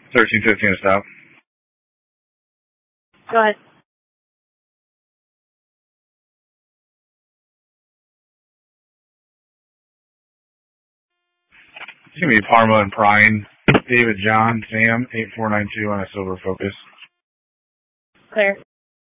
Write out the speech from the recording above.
1315 to stop. Go ahead. It's going to be Parma and Prine. David John, Sam, 8492 on a Silver Focus. Clear.